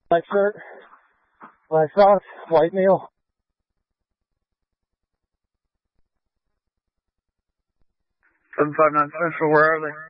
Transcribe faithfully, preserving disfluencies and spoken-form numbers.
Black shirt, black socks, white meal. seven five nine Central, where are they?